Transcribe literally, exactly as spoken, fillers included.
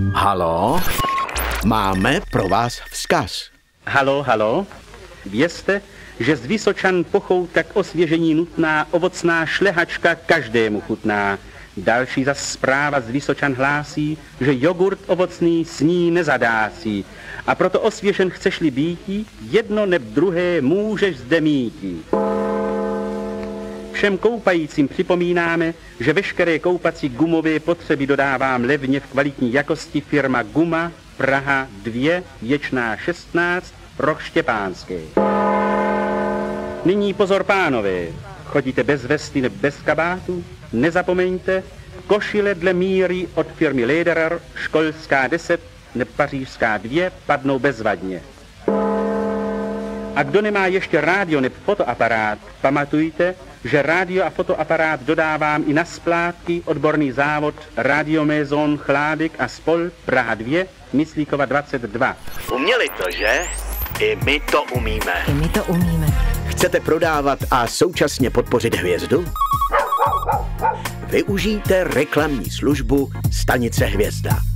Halo? Máme pro vás vzkaz. Halo, halo? Vězte, že z Vysočan pochouta k osvěžení nutná ovocná šlehačka každému chutná. Další zas zpráva z Vysočan hlásí, že jogurt ovocný s ní nezadásí. A proto osvěžen chceš-li býti, jedno neb druhé můžeš zde míti. Všem koupajícím připomínáme, že veškeré koupací gumové potřeby dodávám levně v kvalitní jakosti firma Guma, Praha dva, Věčná šestnáct, Roh Štěpánské. Nyní pozor pánové, chodíte bez vesty nebo bez kabátu? Nezapomeňte, košile dle míry od firmy Lederer, školská deset nebo pařížská dva padnou bezvadně. A kdo nemá ještě rádio nebo fotoaparát, pamatujte, že rádio a fotoaparát dodávám i na splátky odborný závod Radio Maison Chládek a spol Praha dva, Myslíkova dvacet dva. Uměli to, že? I my to umíme. I my to umíme. Chcete prodávat a současně podpořit hvězdu? Využijte reklamní službu Stanice Hvězda.